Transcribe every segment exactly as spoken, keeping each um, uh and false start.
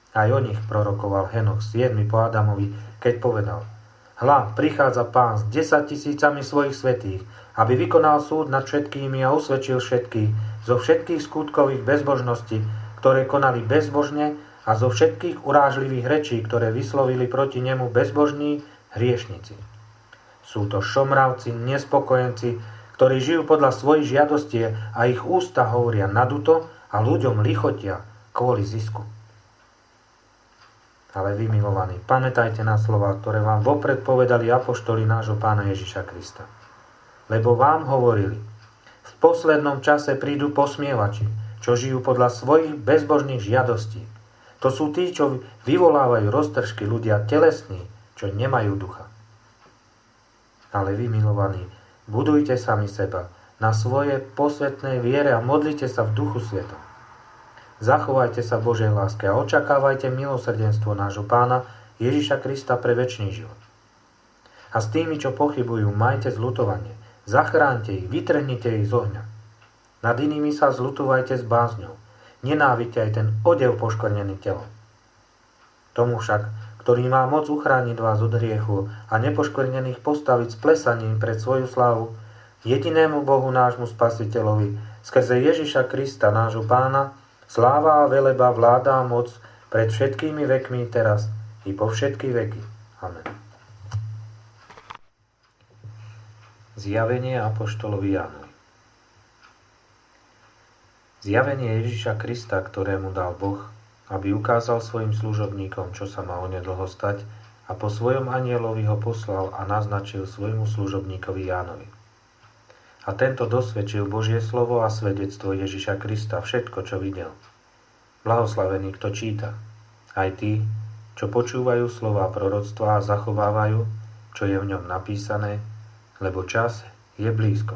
Aj o nich prorokoval Henoch siedmy po Adamovi, keď povedal: Hľa, prichádza Pán s desaťtisícami svojich svätých, aby vykonal súd nad všetkými a usvedčil všetkých zo všetkých skutkových bezbožností, ktoré konali bezbožne, a zo všetkých urážlivých rečí, ktoré vyslovili proti nemu bezbožní hriešnici. Sú to šomravci, nespokojenci, ktorí žijú podľa svojich žiadostí a ich ústa hovoria naduto a ľuďom lichotia kvôli zisku. Ale vy, milovaní, pamätajte na slová, ktoré vám vopred povedali apoštoli nášho Pána Ježiša Krista. Lebo vám hovorili: v poslednom čase prídu posmievači, čo žijú podľa svojich bezbožných žiadostí. To sú tí, čo vyvolávajú roztržky, ľudia telesní, čo nemajú ducha. Ale vy, milovaní, budujte sami seba na svojej posvetnej viere a modlite sa v Duchu Svetom. Zachovajte sa Božej láske a očakávajte milosrdenstvo nášho Pána Ježiša Krista pre večný život. A s tými, čo pochybujú, majte zľutovanie. Zachránte ich, vytrhnite ich z ohňa. Nad inými sa zľutovajte s bázňou. Nenávidte aj ten odev poškvrnený telom. Tomu však, ktorý má moc uchrániť vás od hriechu a nepoškvrnených postaviť s plesaním pred svoju slávu, jedinému Bohu nášmu Spasiteľovi, skrze Ježiša Krista, nášho Pána, sláva a veleba, vláda a moc pred všetkými vekmi teraz i po všetky veky. Amen. Zjavenie apoštolovi Jánovi. Zjavenie Ježiša Krista, ktorému dal Boh, aby ukázal svojim služobníkom, čo sa má onedlho stať, a po svojom anjelovi ho poslal a naznačil svojmu služobníkovi Jánovi. A tento dosvedčil Božie slovo a svedectvo Ježiša Krista, všetko, čo videl. Blahoslavený, kto číta, aj tí, čo počúvajú slova proroctva a zachovávajú, čo je v ňom napísané, lebo čas je blízko.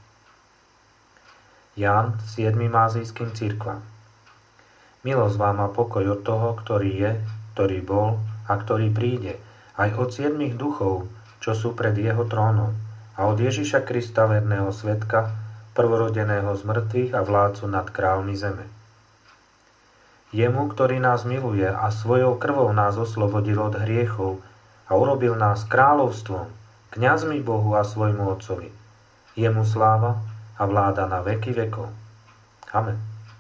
Ján siedmym ázijským cirkvám. Milosť vám a pokoj od toho, ktorý je, ktorý bol a ktorý príde, aj od siedmých duchov, čo sú pred jeho trónom, a od Ježiša Krista, verného svedka, prvorodeného z mŕtvych a vládcu nad kráľmi zeme. Jemu, ktorý nás miluje a svojou krvou nás oslobodil od hriechov a urobil nás kráľovstvom, kňazmi Bohu a svojmu Otcovi. Jemu sláva a vláda na veky vekov. Amen.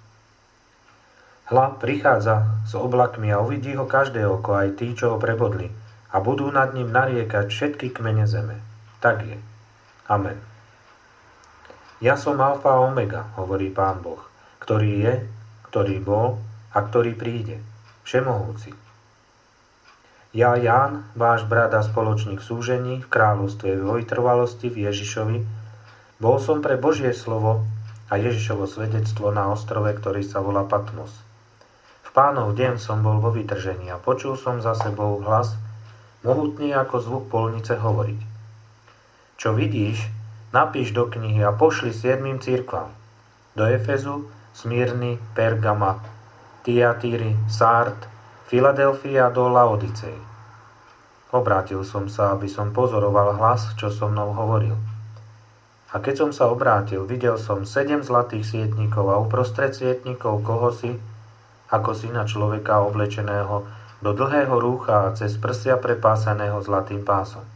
Hľa, prichádza s oblakmi a uvidí ho každé oko, aj tí, čo ho prebodli, a budú nad ním nariekať všetky kmene zeme. Tak je. Amen. Ja som alfa a omega, hovorí Pán Boh, ktorý je, ktorý bol a ktorý príde, všemohúci. Ja, Ján, váš brat a spoločník v súžení, v kráľovstve vytrvalosti v Ježišovi, bol som pre Božie slovo a Ježišovo svedectvo na ostrove, ktorý sa volá Patmos. V Pánov deň som bol vo vytržení a počul som za sebou hlas, mohutný ako zvuk polnice, hovoriť: Čo vidíš, napíš do knihy a pošli siedmym cirkvám. Do Efezu, Smyrny, Pergama, Tiatýry, Sárd, Filadelfia a do Laodicei. Obrátil som sa, aby som pozoroval hlas, čo so mnou hovoril. A keď som sa obrátil, videl som sedem zlatých sietníkov a uprostred sietníkov kohosi, ako syna človeka oblečeného do dlhého rúcha a cez prsia prepásaného zlatým pásom.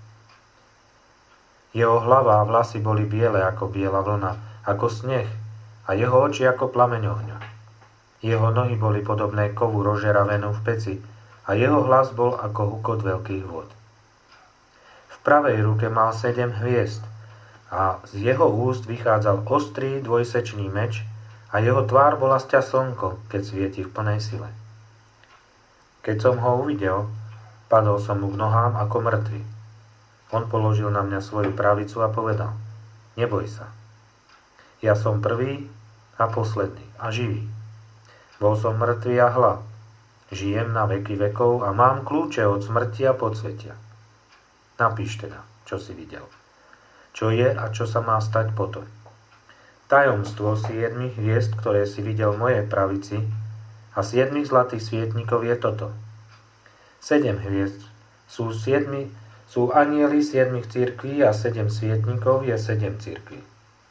Jeho hlava a vlasy boli biele ako biela vlna, ako sneh, a jeho oči ako plameň ohňa. Jeho nohy boli podobné kovu rozžeravenú v peci a jeho hlas bol ako hukot veľkých vôd. V pravej ruke mal sedem hviezd a z jeho úst vychádzal ostrý dvojsečný meč a jeho tvár bola sťa slnko, keď svieti v plnej sile. Keď som ho uvidel, padol som mu k nohám ako mŕtvy. On položil na mňa svoju pravicu a povedal: Neboj sa. Ja som prvý a posledný a živý. Bol som mŕtvý a hľa. Žijem na veky vekov a mám kľúče od smrti a podsvetia. Napíš teda, čo si videl. Čo je a čo sa má stať potom. Tajomstvo siedmých hviezd, ktoré si videl v mojej pravici, a siedmých zlatých svietnikov je toto. Sedem hviezd sú, siedmi, sú anjeli siedmých cirkví a sedem svietnikov je sedem cirkví.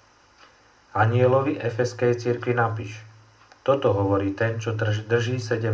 Anjelovi Efeskej cirkvi napíš: Toto hovorí ten, čo drží sedem